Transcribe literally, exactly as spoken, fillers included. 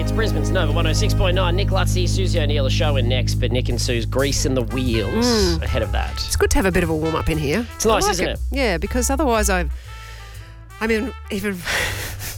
It's Brisbane's Nova one oh six point nine. Nick Lutzy, Susie O'Neill, a show in next, but Nick and Sue's Grease in the Wheels Mm. ahead of that. It's good to have a bit of a warm-up in here. It's nice, I like isn't it? Yeah, because otherwise I've... I mean, even